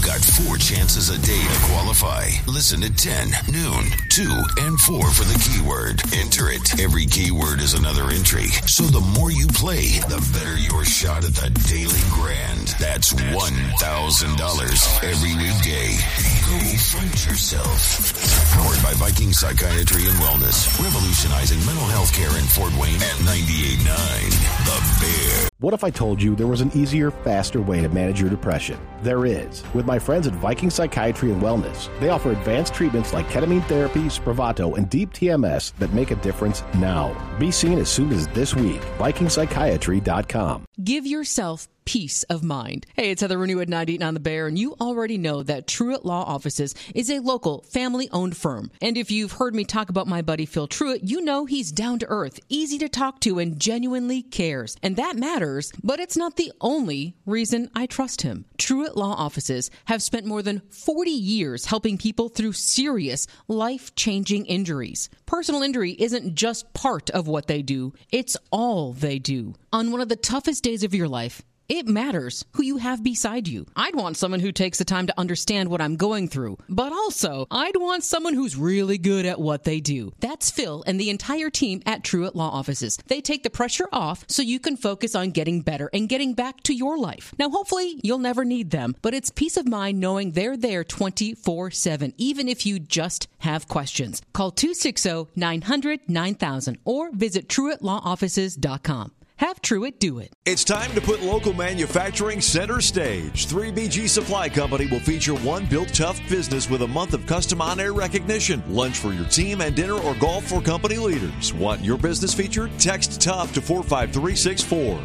You've got 4 chances a day to qualify. Listen at 10, noon, 2, and 4 for the keyword. Enter it. Every keyword is another entry. So the more you play, the better your shot at the Daily Grand. That's $1,000 every weekday. Go find yourself. Powered by Viking Psychiatry and Wellness. Revolutionizing mental health care in Fort Wayne at 98.9 The Bear. What if I told you there was an easier, faster way to manage your depression? There is. With my friends at Viking Psychiatry and Wellness, they offer advanced treatments like ketamine therapy, Spravato, and deep TMS that make a difference now. Be seen as soon as this week. VikingPsychiatry.com. Give yourself peace of mind. Hey, it's Heather Renew at 98.9 The Bear, and you already know that Truitt Law Offices is a local, family-owned firm. And if you've heard me talk about my buddy Phil Truitt, you know he's down to earth, easy to talk to, and genuinely cares. And that matters, but it's not the only reason I trust him. Truitt Law Offices have spent more than 40 years helping people through serious, life-changing injuries. Personal injury isn't just part of what they do, it's all they do. On one of the toughest days of your life, it matters who you have beside you. I'd want someone who takes the time to understand what I'm going through, but also I'd want someone who's really good at what they do. That's Phil and the entire team at Truitt Law Offices. They take the pressure off so you can focus on getting better and getting back to your life. Now, hopefully you'll never need them, but it's peace of mind knowing they're there 24/7, even if you just have questions. Call 260-900-9000 or visit TruittLawOffices.com. Have Truitt do it. It's time to put local manufacturing center stage. 3BG Supply Company will feature one built tough business with a month of custom on-air recognition, lunch for your team, and dinner or golf for company leaders. Want your business featured? Text TOUGH to 45364.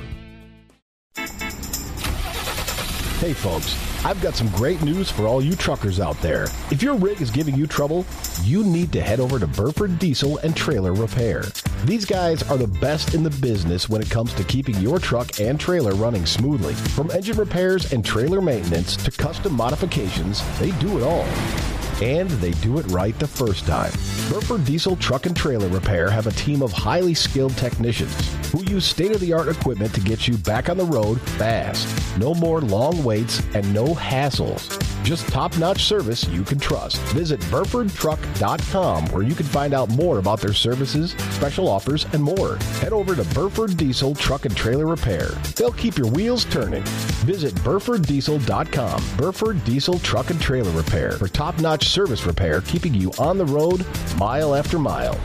Hey folks, I've got some great news for all you truckers out there. If your rig is giving you trouble, you need to head over to Burford Diesel and Trailer Repair. These guys are the best in the business when it comes to keeping your truck and trailer running smoothly. From engine repairs and trailer maintenance to custom modifications, they do it all. And they do it right the first time. Burford Diesel Truck and Trailer Repair have a team of highly skilled technicians who use state-of-the-art equipment to get you back on the road fast. No more long waits and no hassles. Just top-notch service you can trust. Visit BurfordTruck.com where you can find out more about their services, special offers, and more. Head over to Burford Diesel Truck and Trailer Repair. They'll keep your wheels turning. Visit BurfordDiesel.com. Burford Diesel Truck and Trailer Repair for top-notch service repair, keeping you on the road mile after mile.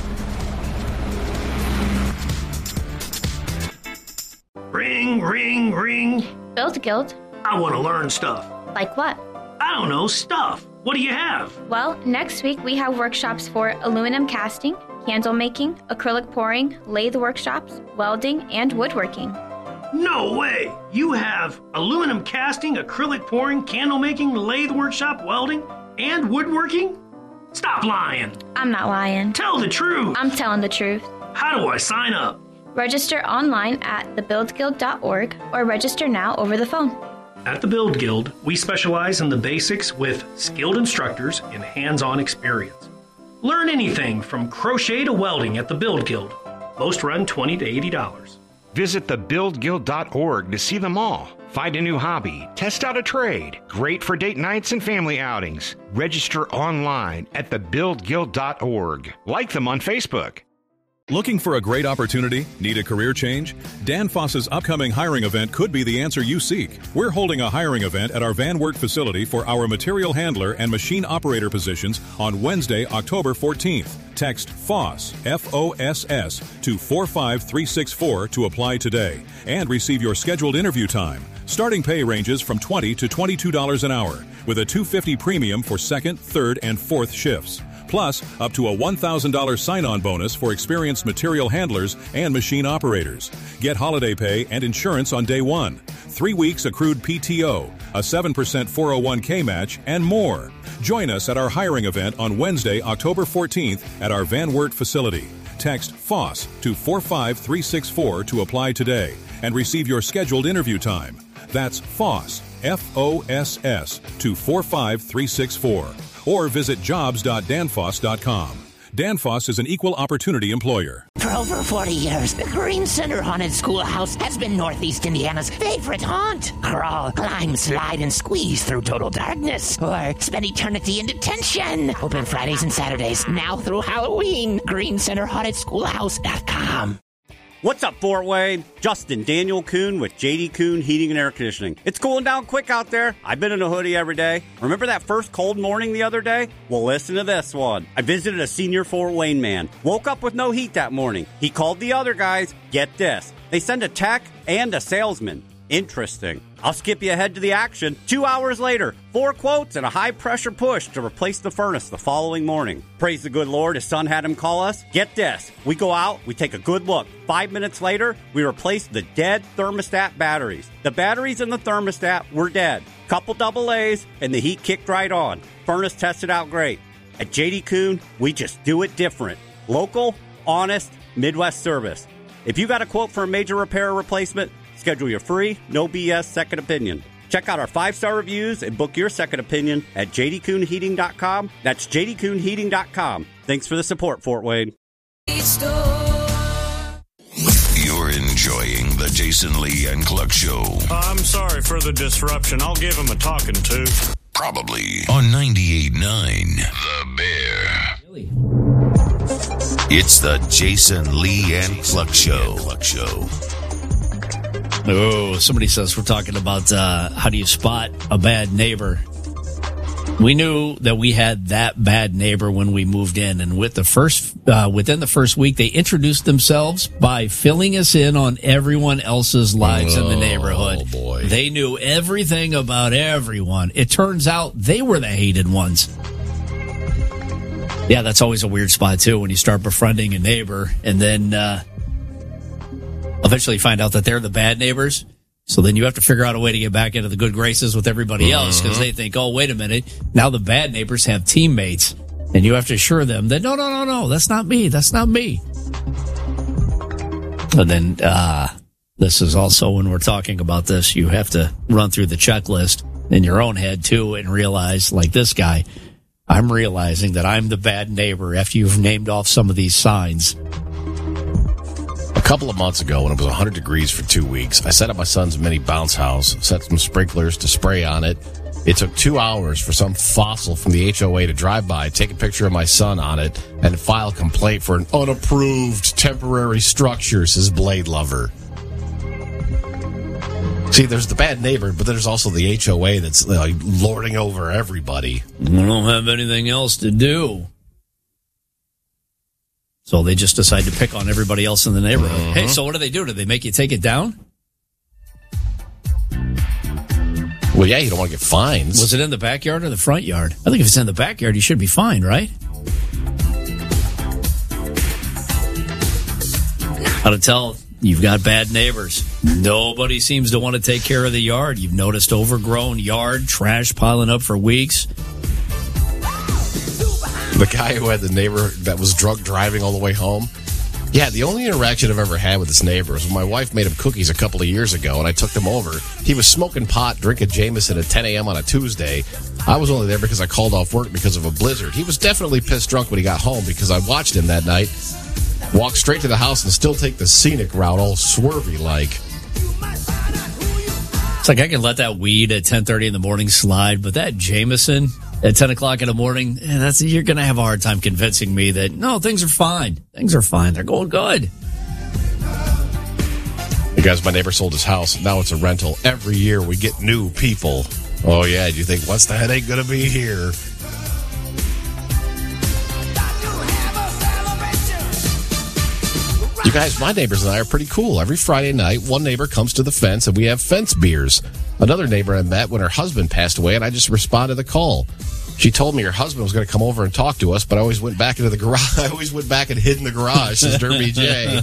Ring, ring, ring. Build Guild. I want to learn stuff. Like what? I don't know, stuff. What do you have? Well, next week we have workshops for aluminum casting, candle making, acrylic pouring, lathe workshops, welding, and woodworking. No way! You have aluminum casting, acrylic pouring, candle making, lathe workshop, welding, and woodworking? Stop lying. I'm not lying. Tell the truth. I'm telling the truth. How do I sign up? Register online at thebuildguild.org or register now over the phone. At the Build Guild, we specialize in the basics with skilled instructors and hands-on experience. Learn anything from crochet to welding at the Build Guild. Most run $20 to $80. Visit thebuildguild.org to see them all. Find a new hobby. Test out a trade. Great for date nights and family outings. Register online at thebuildguild.org. Like them on Facebook. Looking for a great opportunity? Need a career change? Danfoss's upcoming hiring event could be the answer you seek. We're holding a hiring event at our Van Wert facility for our material handler and machine operator positions on Wednesday, October 14th. Text FOSS, F-O-S-S, to 45364 to apply today and receive your scheduled interview time. Starting pay ranges from $20 to $22 an hour, with a $250 premium for second, third, and fourth shifts. Plus, up to a $1,000 sign-on bonus for experienced material handlers and machine operators. Get holiday pay and insurance on day one, 3 weeks accrued PTO, a 7% 401k match, and more. Join us at our hiring event on Wednesday, October 14th at our Van Wert facility. Text FOSS to 45364 to apply today and receive your scheduled interview time. That's FOSS, F-O-S-S, to 45364. Or visit jobs.danfoss.com. Danfoss is an equal opportunity employer. For over 40 years, the Green Center Haunted Schoolhouse has been Northeast Indiana's favorite haunt. Crawl, climb, slide, and squeeze through total darkness. Or spend eternity in detention. Open Fridays and Saturdays, now through Halloween. GreenCenterHauntedSchoolhouse.com. What's up, Fort Wayne? Justin Daniel Kuhn with JD Kuhn Heating and Air Conditioning. It's cooling down quick out there. I've been in a hoodie every day. Remember that first cold morning the other day? Well, listen to this one. I visited a senior Fort Wayne man. Woke up with no heat that morning. He called the other guys. Get this. They send a tech and a salesman. Interesting. I'll skip you ahead to the action. 2 hours later, 4 quotes and a high-pressure push to replace the furnace the following morning. Praise the good Lord, his son had him call us. Get this. We go out, we take a good look. 5 minutes later, we replace the dead thermostat batteries. The batteries in the thermostat were dead. Couple double A's, and the heat kicked right on. Furnace tested out great. At JD Kuhn, we just do it different. Local, honest, Midwest service. If you got a quote for a major repair or replacement, schedule your free, no BS second opinion. Check out our 5-star reviews and book your second opinion at jdkuhnheating.com. That's jdkuhnheating.com. Thanks for the support, Fort Wayne. You're enjoying the Jason Lee and Cluck Show. I'm sorry for the disruption. I'll give him a talking to. Probably on 98.9 The Bear. Really? It's the Jason Lee and Cluck Show. Oh, somebody says we're talking about how do you spot a bad neighbor. We knew that we had that bad neighbor when we moved in, and within the first week, they introduced themselves by filling us in on everyone else's lives in the neighborhood. Oh, boy. They knew everything about everyone. It turns out they were the hated ones. Yeah, that's always a weird spot, too, when you start befriending a neighbor, and then eventually find out that they're the bad neighbors. So then you have to figure out a way to get back into the good graces with everybody else, because they think, oh, wait a minute, now the bad neighbors have teammates, and you have to assure them that, no, that's not me. And then this is also, when we're talking about this, you have to run through the checklist in your own head, too, and realize, like this guy, I'm realizing that I'm the bad neighbor after you've named off some of these signs. A couple of months ago, when it was 100 degrees for 2 weeks, I set up my son's mini bounce house, set some sprinklers to spray on it. It took 2 hours for some fossil from the HOA to drive by, take a picture of my son on it, and file a complaint for an unapproved temporary structure, says Blade Lover. See, there's the bad neighbor, but there's also the HOA that's lording over everybody. We don't have anything else to do. So they just decide to pick on everybody else in the neighborhood. Hey, so what do they do? Do they make you take it down? Well, yeah, you don't want to get fines. Was it in the backyard or the front yard? I think if it's in the backyard, you should be fined, right? How to tell you've got bad neighbors. Nobody seems to want to take care of the yard. You've noticed overgrown yard, trash piling up for weeks. The guy who had the neighbor that was drunk driving all the way home. Yeah, the only interaction I've ever had with this neighbor was when my wife made him cookies a couple of years ago, and I took them over. He was smoking pot, drinking Jameson at 10 a.m. on a Tuesday. I was only there because I called off work because of a blizzard. He was definitely pissed drunk when he got home because I watched him that night walk straight to the house and still take the scenic route, all swervy-like. It's like I can let that weed at 10:30 in the morning slide, but that Jameson at 10 o'clock in the morning, you're going to have a hard time convincing me that, no, things are fine. Things are fine. They're going good. You guys, my neighbor sold his house. Now it's a rental. Every year we get new people. Oh, yeah. Do you think, what's the headache going to be here? You guys, my neighbors and I are pretty cool. Every Friday night, one neighbor comes to the fence and we have fence beers. Another neighbor I met when her husband passed away, and I just responded to the call. She told me her husband was going to come over and talk to us, but I always went back into the garage. I always went back and hid in the garage, says Derby J.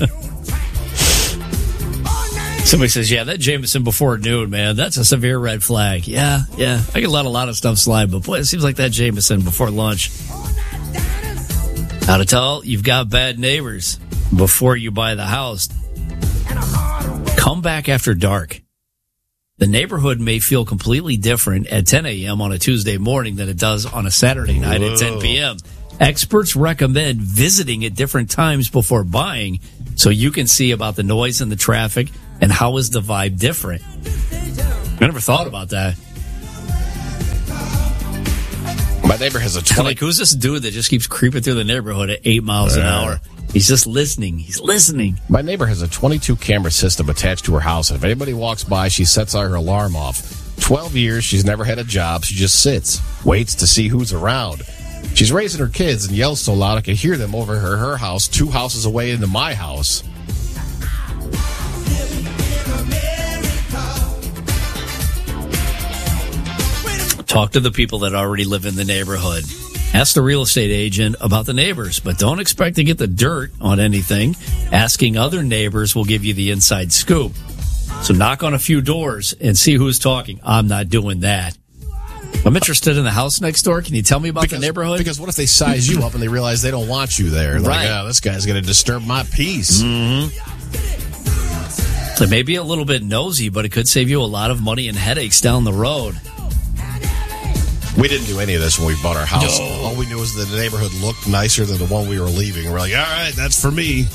Somebody says, yeah, that Jameson before noon, man, that's a severe red flag. Yeah. I can let a lot of stuff slide, but boy, it seems like that Jameson before lunch. How to tell you've got bad neighbors before you buy the house. Come back after dark. The neighborhood may feel completely different at 10 a.m. on a Tuesday morning than it does on a Saturday night at 10 p.m. Experts recommend visiting at different times before buying so you can see about the noise and the traffic and how is the vibe different. I never thought about that. My neighbor has a 20... Like, who's this dude that just keeps creeping through the neighborhood at 8 miles an hour? He's just listening. He's listening. My neighbor has a 22 camera system attached to her house. And if anybody walks by, she sets her alarm off. 12 years, she's never had a job. She just sits, waits to see who's around. She's raising her kids and yells so loud I can hear them over her house, 2 houses away into my house. Talk to the people that already live in the neighborhood. Ask the real estate agent about the neighbors, but don't expect to get the dirt on anything. Asking other neighbors will give you the inside scoop. So knock on a few doors and see who's talking. I'm not doing that. I'm interested in the house next door. Can you tell me about the neighborhood? Because what if they size you up and they realize they don't want you there? Like, Right. this guy's going to disturb my peace. It may be a little bit nosy, but it could save you a lot of money and headaches down the road. We didn't do any of this when we bought our house. No. All we knew was that the neighborhood looked nicer than the one we were leaving. We're like, all right, that's for me.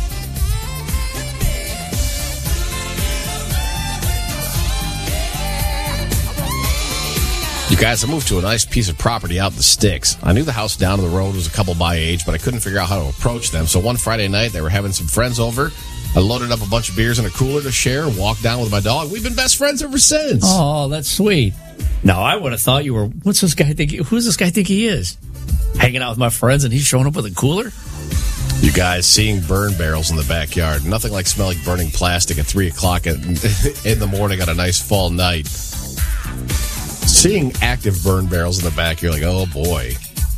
You guys, I moved to a nice piece of property out in the sticks. I knew the house down the road was a couple my age, but I couldn't figure out how to approach them. So one Friday night, they were having some friends over. I loaded up a bunch of beers in a cooler to share, walked down with my dog. We've been best friends ever since. Oh, that's sweet. No, I would have thought you were, who's this guy think he is? Hanging out with my friends and he's showing up with a cooler? You guys, seeing burn barrels in the backyard. Nothing like smelling burning plastic at 3 o'clock in the morning on a nice fall night. Seeing active burn barrels in the back, you're like, oh boy.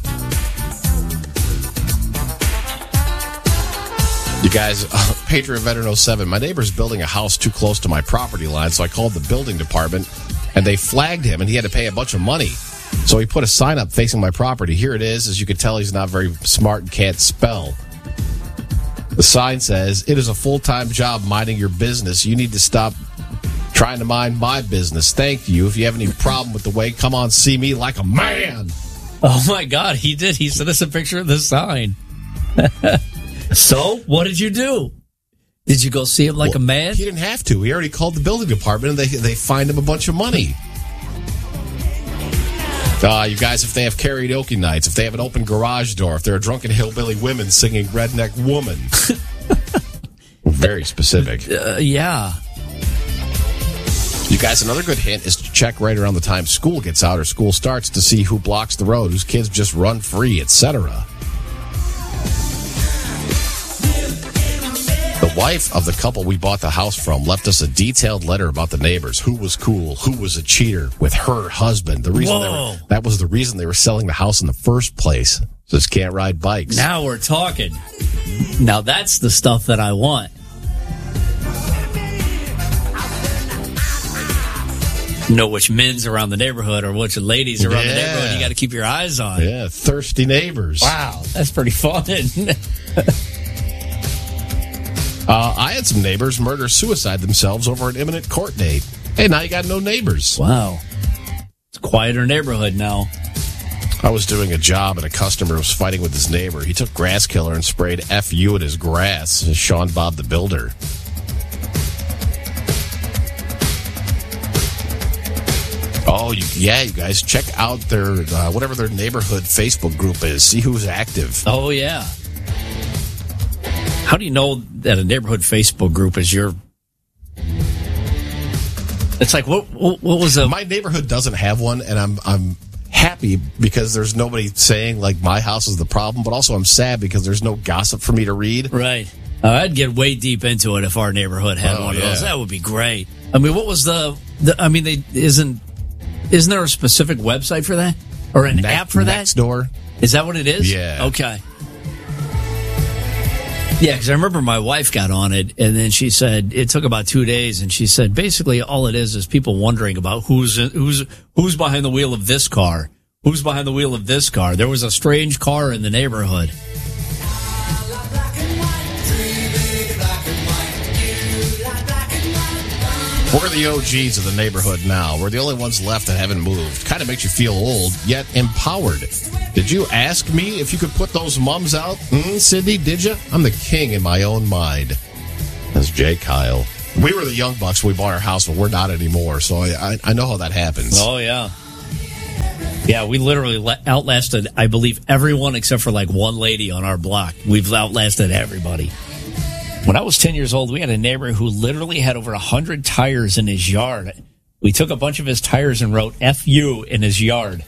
You guys, Patriot Veteran 07, my neighbor's building a house too close to my property line, so I called the building department, and they flagged him, and he had to pay a bunch of money. So he put a sign up facing my property. Here it is. As you can tell, he's not very smart and can't spell. The sign says, "It is a full-time job minding your business. You need to stop trying to mind my business. Thank you. If you have any problem with the way, come on, see me like a man." Oh, my God, he did. He sent us a picture of the sign. So, what did you do? Did you go see him like a man? He didn't have to. He already called the building department, and they fined him a bunch of money. You guys, if they have karaoke nights, if they have an open garage door, if there are drunken hillbilly women singing Redneck Woman. Very specific. Yeah. You guys, another good hint is to check right around the time school gets out or school starts to see who blocks the road, whose kids just run free, etc. The wife of the couple we bought the house from left us a detailed letter about the neighbors, who was cool, who was a cheater with her husband. The reason that was the reason they were selling the house in the first place. Just can't ride bikes. Now we're talking. Now that's the stuff that I want. Know which men's around the neighborhood or which ladies around the neighborhood you got to keep your eyes on. Yeah, thirsty neighbors. Wow, that's pretty fun. I had some neighbors murder-suicide themselves over an imminent court date. Hey, now you got no neighbors. Wow. It's a quieter neighborhood now. I was doing a job and a customer was fighting with his neighbor. He took grass killer and sprayed F.U. at his grass. Sean Bob the Builder. Oh, you guys, check out their, whatever their neighborhood Facebook group is. See who's active. Oh, yeah. How do you know that a neighborhood Facebook group is your... It's like, what was a... My neighborhood doesn't have one, and I'm happy because there's nobody saying, like, my house is the problem, but also I'm sad because there's no gossip for me to read. Right. I'd get way deep into it if our neighborhood had one of those. That would be great. I mean, what was isn't there a specific website for that? Or an app for that? Nextdoor. Is that what it is? Yeah. Okay. Yeah, because I remember my wife got on it, and then she said it took about 2 days, and she said basically all it is people wondering about who's behind the wheel of this car, who's behind the wheel of this car. There was a strange car in the neighborhood. We're the OGs of the neighborhood now. We're the only ones left that haven't moved. Kind of makes you feel old, yet empowered. Did you ask me if you could put those mums out? Sydney, did you? I'm the king in my own mind. That's Jay Kyle. We were the young bucks when we bought our house, but we're not anymore, so I know how that happens. Oh, yeah. Yeah, we literally outlasted, I believe, everyone except for like one lady on our block. We've outlasted everybody. When I was 10 years old, we had a neighbor who literally had over 100 tires in his yard. We took a bunch of his tires and wrote F-U in his yard.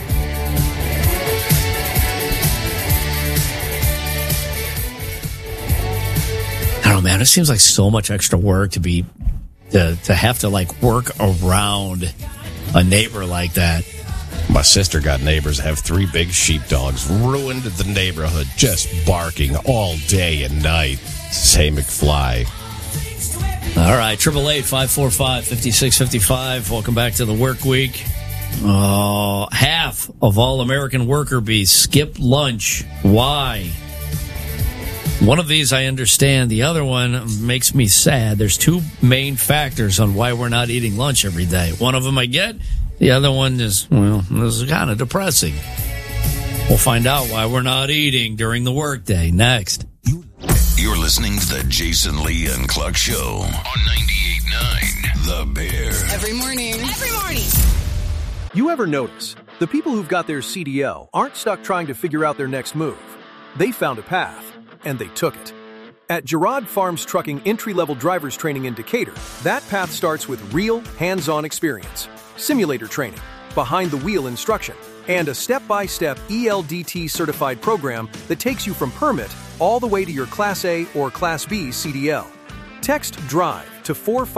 I don't know, man. It seems like so much extra work to have to like work around a neighbor like that. My sister got neighbors that have 3 big sheepdogs. Ruined the neighborhood, just barking all day and night. Say McFly. All right, 888-545-5655. Welcome back to the work week. Half of all American worker bees skip lunch. Why? One of these I understand. The other one makes me sad. There's 2 main factors on why we're not eating lunch every day. One of them I get. The other one is, well, this is kind of depressing. We'll find out why we're not eating during the workday next. You're listening to the Jason Lee and Cluck Show on 98.9 The Bear. Every morning. You ever notice the people who've got their CDL aren't stuck trying to figure out their next move? They found a path, and they took it. At Girard Farms Trucking Entry-Level Drivers Training in Decatur, that path starts with real, hands-on experience, simulator training, behind-the-wheel instruction, and a step-by-step ELDT-certified program that takes you from permit all the way to your Class A or Class B CDL. Text DRIVE to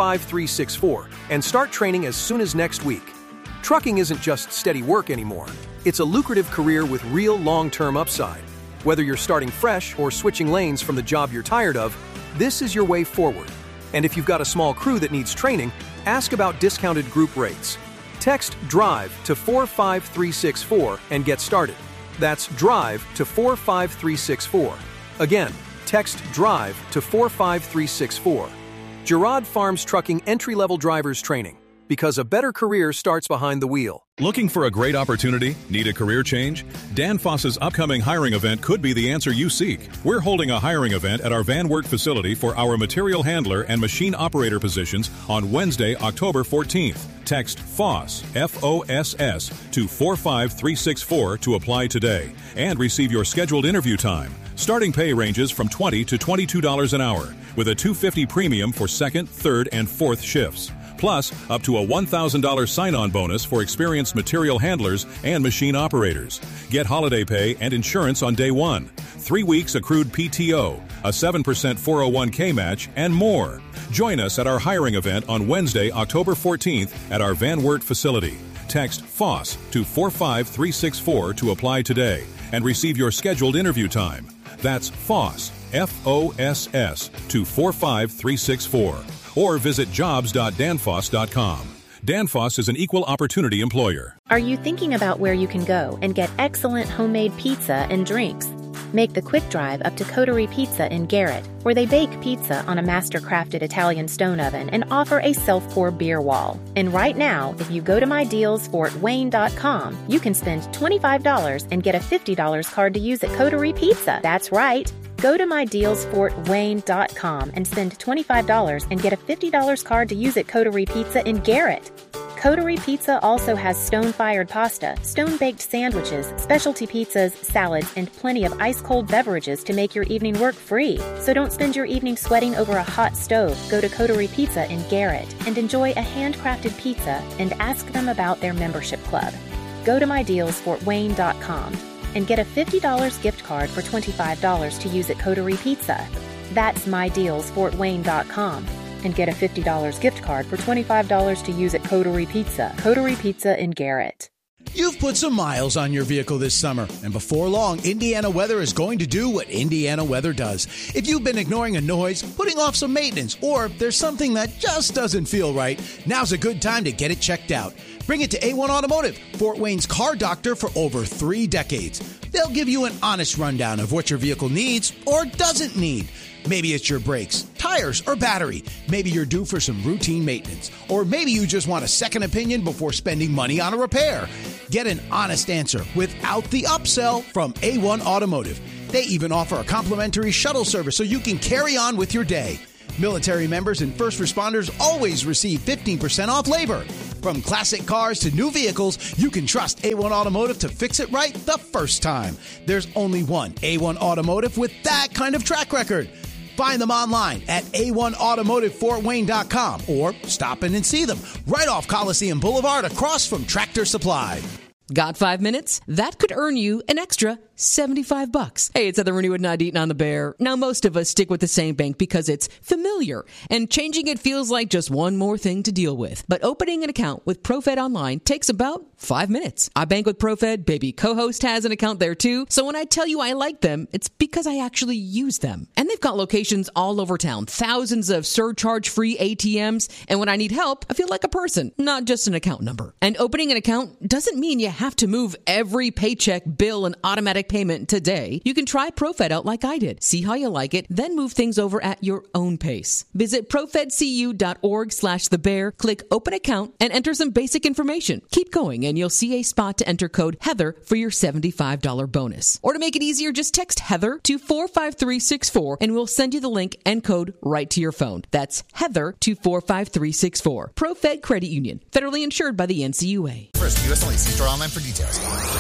45364 and start training as soon as next week. Trucking isn't just steady work anymore. It's a lucrative career with real long-term upside. Whether you're starting fresh or switching lanes from the job you're tired of, this is your way forward. And if you've got a small crew that needs training, ask about discounted group rates. Text DRIVE to 45364 and get started. That's DRIVE to 45364. Again, text DRIVE to 45364. Girard Farms Trucking Entry-Level Drivers Training. Because a better career starts behind the wheel. Looking for a great opportunity? Need a career change? Danfoss's upcoming hiring event could be the answer you seek. We're holding a hiring event at our Van Wert facility for our material handler and machine operator positions on Wednesday, October 14th. Text FOSS, F-O-S-S, to 45364 to apply today and receive your scheduled interview time. Starting pay ranges from $20 to $22 an hour, with a $250 premium for second, third, and fourth shifts. Plus, up to a $1,000 sign-on bonus for experienced material handlers and machine operators. Get holiday pay and insurance on day 1, 3 weeks accrued PTO, a 7% 401k match, and more. Join us at our hiring event on Wednesday, October 14th at our Van Wert facility. Text FOSS to 45364 to apply today and receive your scheduled interview time. That's FOSS, F-O-S-S, to 45364. Or visit jobs.danfoss.com. Danfoss is an equal opportunity employer. Are you thinking about where you can go and get excellent homemade pizza and drinks? Make the quick drive up to Coterie Pizza in Garrett, where they bake pizza on a master-crafted Italian stone oven and offer a self-pour beer wall. And right now, if you go to mydealsfortwayne.com, you can spend $25 and get a $50 card to use at Coterie Pizza. That's right. Go to mydealsfortwayne.com and spend $25 and get a $50 card to use at Coterie Pizza in Garrett. Coterie Pizza also has stone-fired pasta, stone-baked sandwiches, specialty pizzas, salads, and plenty of ice-cold beverages to make your evening work free. So don't spend your evening sweating over a hot stove. Go to Coterie Pizza in Garrett and enjoy a handcrafted pizza and ask them about their membership club. Go to mydealsfortwayne.com and get a $50 gift card for $25 to use at Coterie Pizza. That's mydealsfortwayne.com. And get a $50 gift card for $25 to use at Coterie Pizza. Coterie Pizza in Garrett. You've put some miles on your vehicle this summer, and before long, Indiana Weather is going to do what Indiana Weather does. If you've been ignoring a noise, putting off some maintenance, or there's something that just doesn't feel right, now's a good time to get it checked out. Bring it to A1 Automotive, Fort Wayne's car doctor for over 3 decades. They'll give you an honest rundown of what your vehicle needs or doesn't need. Maybe it's your brakes, tires, or battery. Maybe you're due for some routine maintenance. Or maybe you just want a second opinion before spending money on a repair. Get an honest answer without the upsell from A1 Automotive. They even offer a complimentary shuttle service so you can carry on with your day. Military members and first responders always receive 15% off labor. From classic cars to new vehicles, you can trust A1 Automotive to fix it right the first time. There's only one A1 Automotive with that kind of track record. Find them online at a1automotivefortwayne.com or stop in and see them right off Coliseum Boulevard across from Tractor Supply. Got 5 minutes? That could earn you an extra $75. Hey, it's Heather Renew at 98 on the Bear. Now, most of us stick with the same bank because it's familiar, and changing it feels like just one more thing to deal with. But opening an account with ProFed Online takes about 5 minutes. I bank with ProFed. Baby co-host has an account there too. So when I tell you I like them, it's because I actually use them. And they've got locations all over town, thousands of surcharge-free ATMs. And when I need help, I feel like a person, not just an account number. And opening an account doesn't mean you have to move every paycheck, bill, and automatic payment today. You can try ProFed out like I did. See how you like it, then move things over at your own pace. Visit profedcu.org/thebear, click open account, and enter some basic information. Keep going, and you'll see a spot to enter code Heather for your $75 bonus. Or to make it easier, just text Heather to 45364, and we'll send you the link and code right to your phone. That's Heather to 45364. ProFed Credit Union, federally insured by the NCUA. First, U.S. only. See store online for details.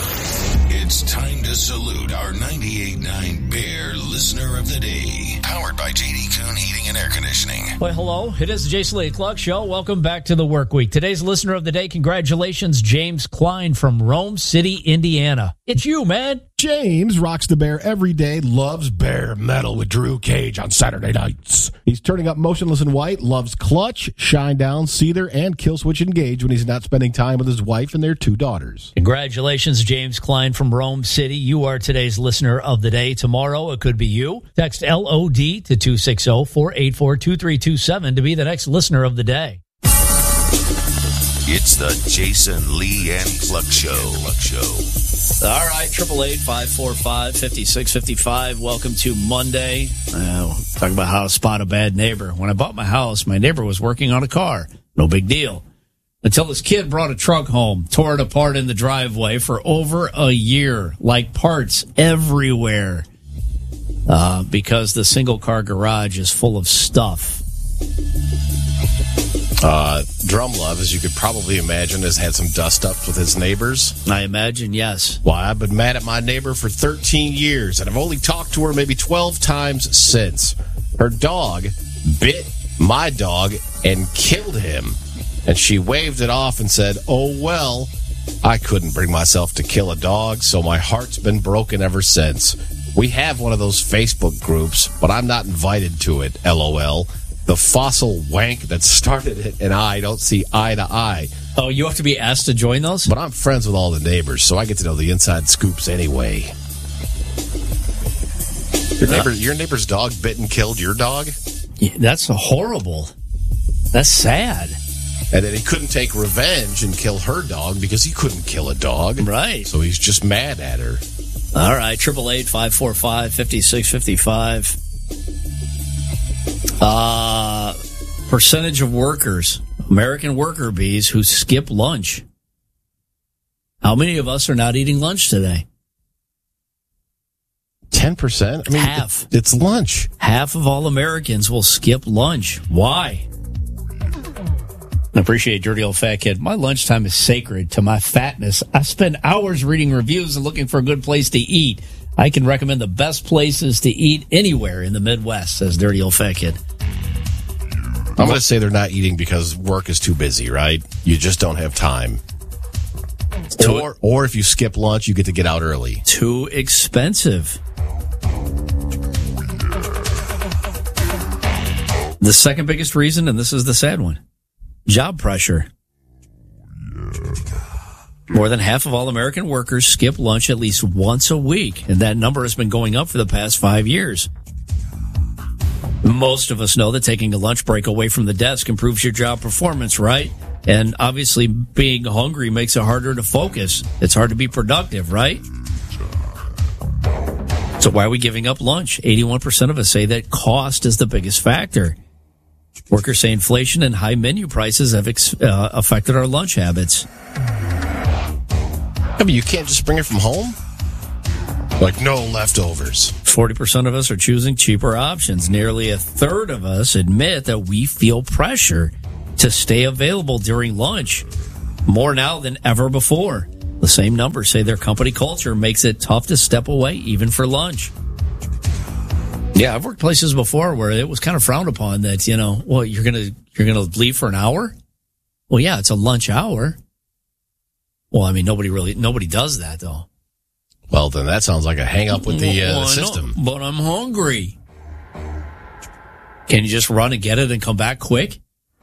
It's time to salute our 98.9 Bear Listener of the Day. Powered by J.D. Kuhn Heating and Air Conditioning. Well, hello. It is the Jason Lee Cluck Show. Welcome back to the work week. Today's Listener of the Day, congratulations, James Klein from Rome City, Indiana. It's you, man. James rocks the Bear every day, loves Bear Metal with Drew Cage on Saturday nights. He's turning up Motionless in White, loves Clutch, Shinedown, Seether, and Killswitch Engage when he's not spending time with his wife and their 2 daughters. Congratulations, James Klein from Rome City. You are today's Listener of the Day. Tomorrow, it could be you. Text LOD to 260-484-2327 to be the next Listener of the Day. It's the Jason Lee and Cluck Show. All right, 888-545-5655. Welcome to Monday. Talk about how to spot a bad neighbor. When I bought my house, my neighbor was working on a car. No big deal. Until this kid brought a truck home, tore it apart in the driveway for over a year, like parts everywhere, because the single-car garage is full of stuff. Drumlove, as you could probably imagine, has had some dust-ups with his neighbors. I imagine, yes. Why, I've been mad at my neighbor for 13 years, and I've only talked to her maybe 12 times since. Her dog bit my dog and killed him, and she waved it off and said, "Oh, well, I couldn't bring myself to kill a dog, so my heart's been broken ever since." We have one of those Facebook groups, but I'm not invited to it, LOL. The fossil wank that started it and I don't see eye to eye. Oh, you have to be asked to join those? But I'm friends with all the neighbors, so I get to know the inside scoops anyway. Your neighbor's dog bit and killed your dog? Yeah, that's horrible. That's sad. And then he couldn't take revenge and kill her dog because he couldn't kill a dog. Right. So he's just mad at her. All right, 888-545-5655. Percentage of workers, American worker bees who skip lunch. How many of us are not eating lunch today? 10%? I mean, half. It's lunch. Half of all Americans will skip lunch. Why? I appreciate Dirty Old Fat Kid. My lunchtime is sacred to my fatness. I spend hours reading reviews and looking for a good place to eat. I can recommend the best places to eat anywhere in the Midwest, says Dirty Old Fat Kid. I'm going to say they're not eating because work is too busy, right? You just don't have time. Or if you skip lunch, you get to get out early. Too expensive. The second biggest reason, and this is the sad one, job pressure. More than half of all American workers skip lunch at least once a week, and that number has been going up for the past 5 years. Most of us know that taking a lunch break away from the desk improves your job performance, right? And obviously being hungry makes it harder to focus. It's hard to be productive, right? So why are we giving up lunch? 81% of us say that cost is the biggest factor. Workers say inflation and high menu prices have affected our lunch habits. I mean, you can't just bring it from home? Like, no leftovers. 40% of us are choosing cheaper options. Nearly a third of us admit that we feel pressure to stay available during lunch, more now than ever before. The same numbers say their company culture makes it tough to step away even for lunch. Yeah, I've worked places before where it was kind of frowned upon that, well, you're going to leave for an hour? Well, yeah, it's a lunch hour. Well, I mean, nobody does that though. Well, then that sounds like a hang up with the system. But I'm hungry. Can you just run and get it and come back quick?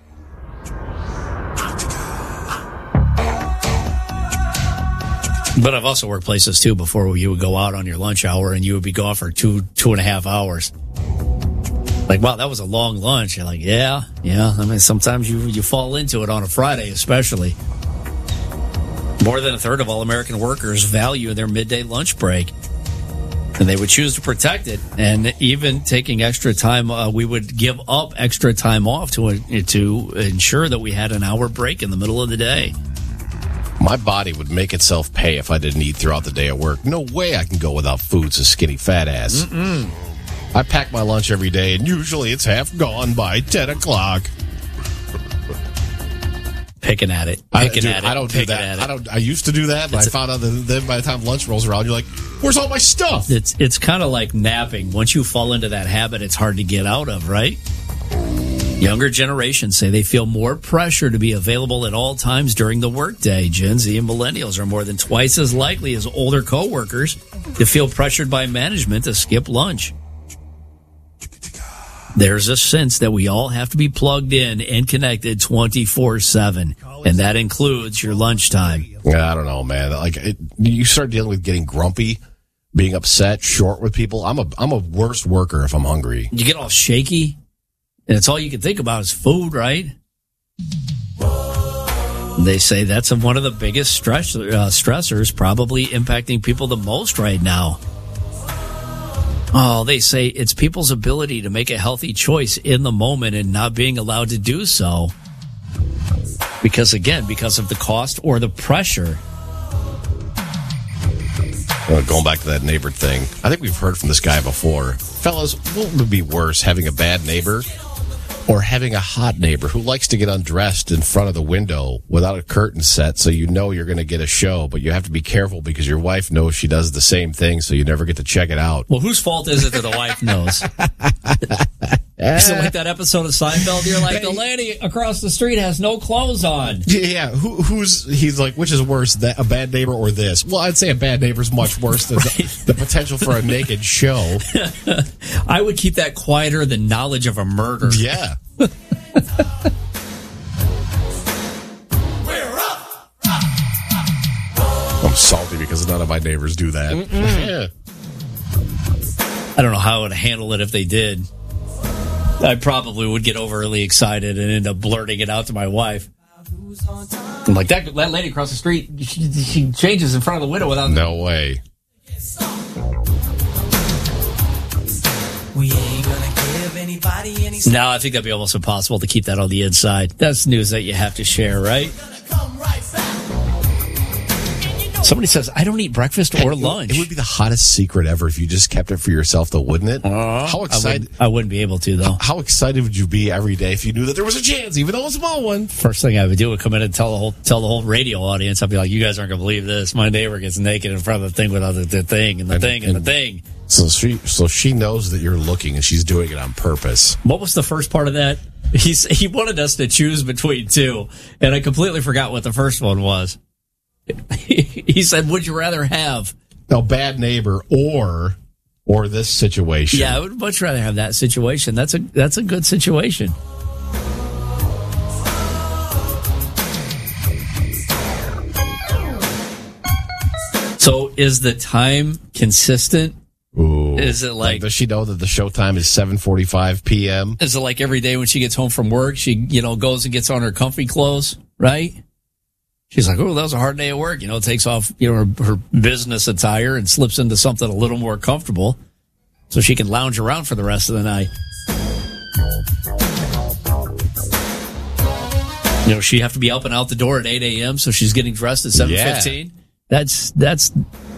But I've also worked places too before where you would go out on your lunch hour and you would be gone for 2.5 hours. Like, wow, that was a long lunch. You're like, yeah. I mean, sometimes you fall into it on a Friday, especially. More than a third of all American workers value their midday lunch break, and they would choose to protect it. And even taking extra time, we would give up extra time off to ensure that we had an hour break in the middle of the day. My body would make itself pay if I didn't eat throughout the day at work. No way I can go without food, so skinny fat ass. Mm-mm. I pack my lunch every day, and usually it's half gone by 10 o'clock. Picking at it. I don't do that. I used to do that, but I found out that then by the time lunch rolls around, you're like, where's all my stuff? It's kind of like napping. Once you fall into that habit, it's hard to get out of, right? Younger generations say they feel more pressure to be available at all times during the workday. Gen Z and millennials are more than twice as likely as older coworkers to feel pressured by management to skip lunch. There's a sense that we all have to be plugged in and connected 24/7, and that includes your lunchtime. Yeah, I don't know, man. You start dealing with getting grumpy, being upset, short with people. I'm a worse worker if I'm hungry. You get all shaky, and it's all you can think about is food, right? They say that's one of the biggest stressors, probably impacting people the most right now. Oh, they say it's people's ability to make a healthy choice in the moment and not being allowed to do so. Because of the cost or the pressure. Going back to that neighbor thing, I think we've heard from this guy before. Fellas, what would be worse, having a bad neighbor or having a hot neighbor who likes to get undressed in front of the window without a curtain set so you know you're going to get a show, but you have to be careful because your wife knows she does the same thing, so you never get to check it out? Well, whose fault is it that the wife knows? Is it like that episode of Seinfeld? You're like, the lady across the street has no clothes on. Yeah, he's like, which is worse, a bad neighbor or this? Well, I'd say a bad neighbor's much worse than the potential for a naked show. I would keep that quieter than knowledge of a murder. Yeah. I'm salty because none of my neighbors do that. Yeah. I don't know how I would handle it if they did. I probably would get overly excited and end up blurting it out to my wife. I'm like, that lady across the street, she changes in front of the window without... No way. We ain't gonna give anybody any... No, I think that'd be almost impossible to keep that on the inside. That's news that you have to share, right? Somebody says, I don't eat breakfast or lunch. It would be the hottest secret ever if you just kept it for yourself, though, wouldn't it? How excited? I wouldn't be able to, though. How excited would you be every day if you knew that there was a chance, even though a small one? First thing I would do would come in and tell the whole radio audience. I'd be like, you guys aren't going to believe this. My neighbor gets naked in front of the thing without the thing and the thing and the thing. So she knows that you're looking and she's doing it on purpose. What was the first part of that? He wanted us to choose between two, and I completely forgot what the first one was. He said, would you rather have a bad neighbor or this situation? Yeah, I would much rather have that situation. That's a good situation. So is the time consistent? Ooh. Is it like does she know that the show time is 7:45 p.m.? Is it like every day when she gets home from work, she goes and gets on her comfy clothes, right? She's like, oh, that was a hard day at work. Takes off, her business attire and slips into something a little more comfortable. so she can lounge around for the rest of the night. You know, she'd have to be up and out the door at 8 a.m., so she's getting dressed at 7:15. That's.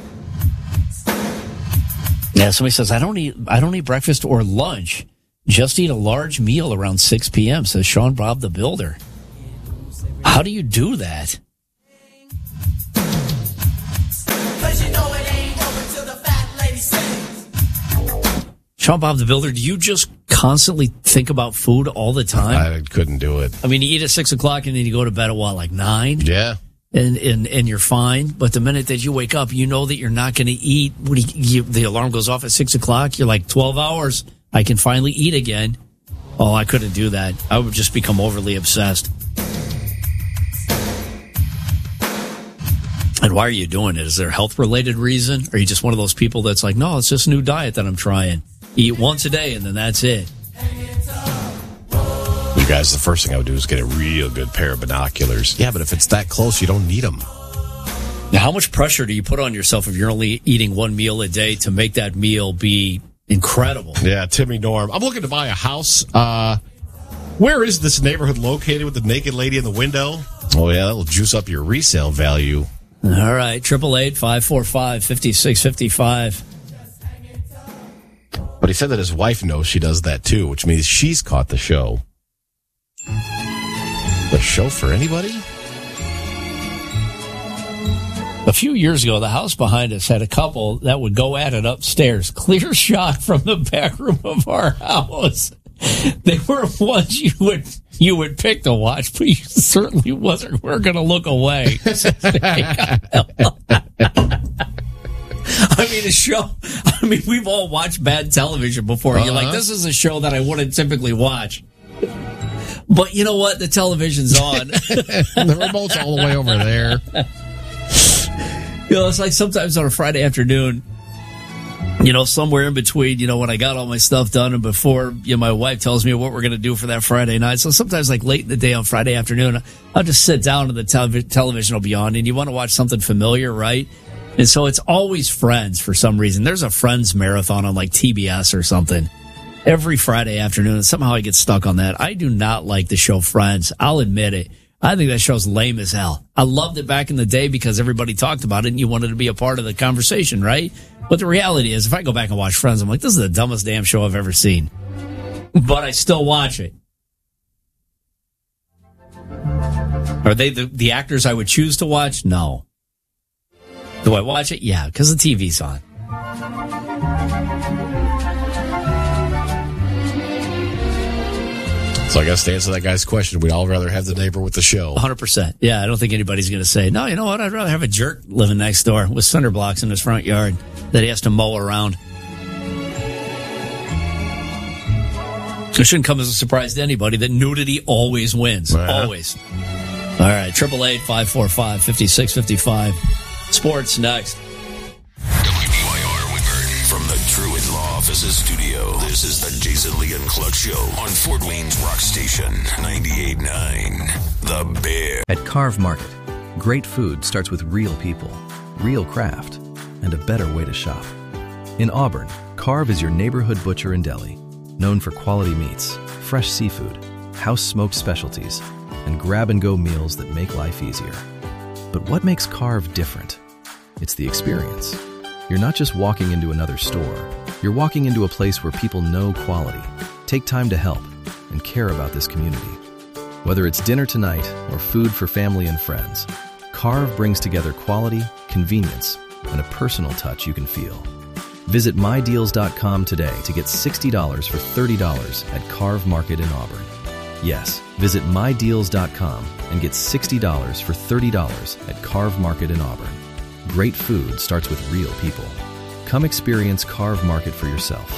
Yeah, somebody says, I don't eat breakfast or lunch. Just eat a large meal around 6 p.m., says Sean Bob the Builder. How do you do that? Sean Bob the Builder, do you just constantly think about food all the time? I couldn't do it. I mean, you eat at 6 o'clock and then you go to bed at what, like 9? Yeah. And you're fine. But the minute that you wake up, you know that you're not going to eat. The alarm goes off at 6 o'clock. You're like, 12 hours. I can finally eat again. Oh, I couldn't do that. I would just become overly obsessed. And why are you doing it? Is there a health-related reason? Or are you just one of those people that's like, no, it's just a new diet that I'm trying. Eat once a day, and then that's it. You guys, the first thing I would do is get a real good pair of binoculars. Yeah, but if it's that close, you don't need them. Now, how much pressure do you put on yourself if you're only eating one meal a day to make that meal be incredible? Yeah, Timmy Norm. I'm looking to buy a house. Where is this neighborhood located with the naked lady in the window? Oh, yeah, that'll juice up your resale value. All right, 888-545-5655. But he said that his wife knows she does that too, which means she's caught the show. The show for anybody? A few years ago, the house behind us had a couple that would go at it upstairs. Clear shot from the back room of our house. They were ones you would pick to watch, but you certainly weren't going to look away. I mean, we've all watched bad television before. You're like, this is a show that I wouldn't typically watch. But you know what? The television's on. The remote's all the way over there. You know, it's like sometimes on a Friday afternoon, you know, somewhere in between, you know, when I got all my stuff done and before, you know, my wife tells me what we're going to do for that Friday night. So sometimes like late in the day on Friday afternoon, I'll just sit down and the television will be on and you want to watch something familiar, right? And so it's always Friends for some reason. There's a Friends marathon on like TBS or something every Friday afternoon. And somehow I get stuck on that. I do not like the show Friends. I'll admit it. I think that show's lame as hell. I loved it back in the day because everybody talked about it and you wanted to be a part of the conversation, right? But the reality is, if I go back and watch Friends, I'm like, this is the dumbest damn show I've ever seen. But I still watch it. Are they the actors I would choose to watch? No. Do I watch it? Yeah, because the TV's on. So I guess to answer that guy's question, we'd all rather have the neighbor with the show. 100%. Yeah, I don't think anybody's going to say, no, you know what, I'd rather have a jerk living next door with cinder blocks in his front yard that he has to mow around. It shouldn't come as a surprise to anybody that nudity always wins. Always. All right, 888-545-5655. Sports next. WBYR Woodburn from the Truett Law Offices studio. This is the Jason Lee and Cluck Show on Fort Wayne's Rock Station 98.9. The Bear. At Carve Market, great food starts with real people, real craft, and a better way to shop. In Auburn, Carve is your neighborhood butcher and deli, known for quality meats, fresh seafood, house-smoked specialties, and grab-and-go meals that make life easier. But what makes Carve different? It's the experience. You're not just walking into another store. You're walking into a place where people know quality, take time to help, and care about this community. Whether it's dinner tonight or food for family and friends, Carve brings together quality, convenience, and a personal touch you can feel. Visit MyDeals.com today to get $60 for $30 at Carve Market in Auburn. Yes, visit MyDeals.com and get $60 for $30 at Carve Market in Auburn. Great food starts with real people. Come experience Carve Market for yourself.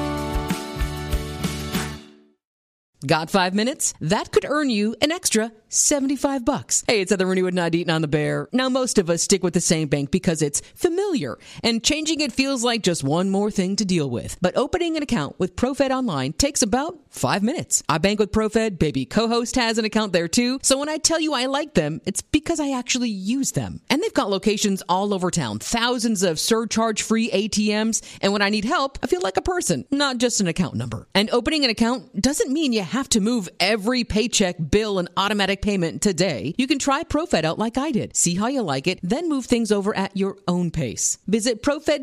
Got 5 minutes? That could earn you an extra $75. Hey, it's Heather Renew at 98 on the Bear. Now, most of us stick with the same bank because it's familiar, and changing it feels like just one more thing to deal with. But opening an account with ProFed Online takes about 5 minutes. I bank with ProFed. Baby co-host has an account there too. So when I tell you I like them, it's because I actually use them. And they've got locations all over town, thousands of surcharge-free ATMs. And when I need help, I feel like a person, not just an account number. And opening an account doesn't mean you have to move every paycheck, bill, and automatic payment today. You can try ProFed out like I did. See how you like it, then move things over at your own pace. Visit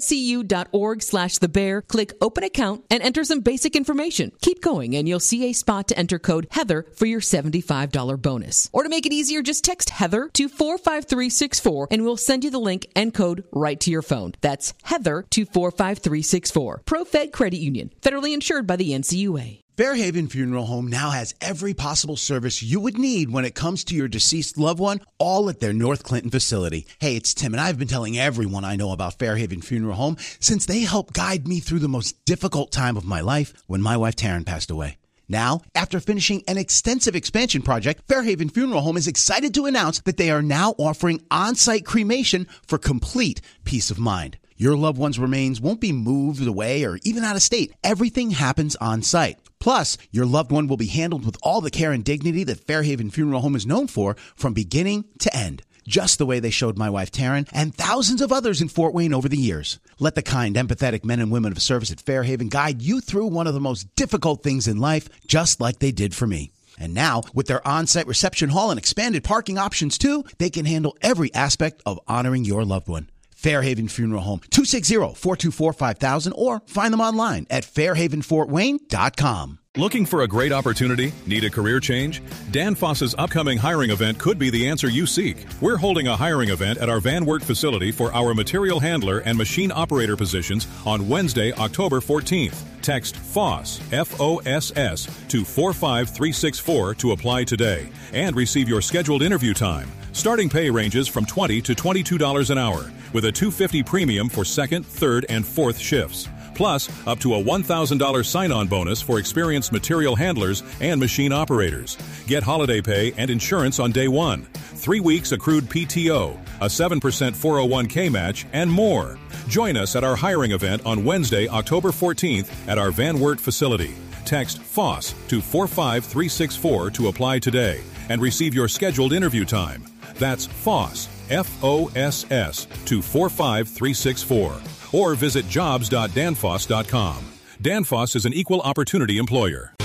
profedcu.org/thebear, click open account, and enter some basic information. Keep going, and you'll see a spot to enter code Heather for your $75 bonus. Or to make it easier, just text Heather to 45364, and we'll send you the link and code right to your phone. That's Heather to 45364. ProFed Credit Union, federally insured by the NCUA. Fairhaven Funeral Home now has every possible service you would need when it comes to your deceased loved one, all at their North Clinton facility. Hey, it's Tim, and I've been telling everyone I know about Fairhaven Funeral Home since they helped guide me through the most difficult time of my life when my wife Taryn passed away. Now, after finishing an extensive expansion project, Fairhaven Funeral Home is excited to announce that they are now offering on-site cremation for complete peace of mind. Your loved one's remains won't be moved away or even out of state. Everything happens on site. Plus, your loved one will be handled with all the care and dignity that Fairhaven Funeral Home is known for from beginning to end. Just the way they showed my wife Taryn and thousands of others in Fort Wayne over the years. Let the kind, empathetic men and women of service at Fairhaven guide you through one of the most difficult things in life, just like they did for me. And now, with their on-site reception hall and expanded parking options too, they can handle every aspect of honoring your loved one. Fairhaven Funeral Home, 260-424-5000, or find them online at fairhavenfortwayne.com. Looking for a great opportunity? Need a career change? Danfoss's upcoming hiring event could be the answer you seek. We're holding a hiring event at our Van Wert facility for our material handler and machine operator positions on Wednesday, October 14th. Text FOSS, F-O-S-S, to 45364 to apply today and receive your scheduled interview time. Starting pay ranges from $20 to $22 an hour, with a $250 premium for second, third, and fourth shifts. Plus, up to a $1,000 sign-on bonus for experienced material handlers and machine operators. Get holiday pay and insurance on day one, 3 weeks accrued PTO, a 7% 401k match, and more. Join us at our hiring event on Wednesday, October 14th at our Van Wert facility. Text FOSS to 45364 to apply today and receive your scheduled interview time. That's FOSS, F-O-S-S, to 45364. Or visit jobs.danfoss.com. Danfoss is an equal opportunity employer.